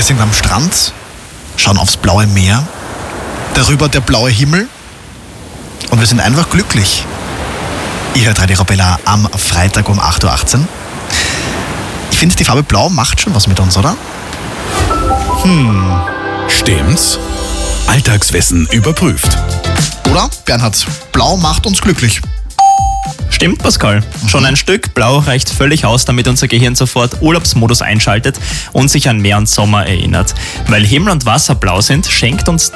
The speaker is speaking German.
Wir sind am Strand, schauen aufs blaue Meer, darüber der blaue Himmel und wir sind einfach glücklich. Ihr hört Radio Arabella am Freitag um 8.18 Uhr. Ich finde, die Farbe Blau macht schon was mit uns, oder? Stimmt's? Alltagswissen überprüft. Oder, Bernhard? Blau macht uns glücklich. Stimmt, Pascal. Schon ein Stück Blau reicht völlig aus, damit unser Gehirn sofort Urlaubsmodus einschaltet und sich an Meer und Sommer erinnert. Weil Himmel und Wasser blau sind, schenkt uns